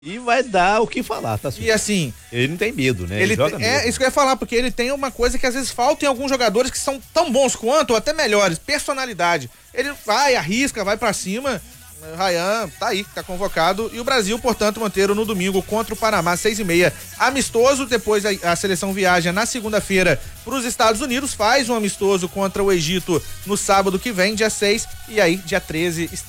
E vai dar o que falar, tá? E assim... Ele não tem medo, né? Ele joga mesmo. isso que eu ia falar, porque ele tem uma coisa que às vezes falta em alguns jogadores que são tão bons quanto, ou até melhores, personalidade. Ele vai, arrisca, vai pra cima. Ryan tá aí, tá convocado. E o Brasil, portanto, Monteiro, no domingo contra o Panamá, 6h30, amistoso. Depois a seleção viaja na segunda-feira para os Estados Unidos, faz um amistoso contra o Egito no sábado que vem, dia 6. E aí, dia 13,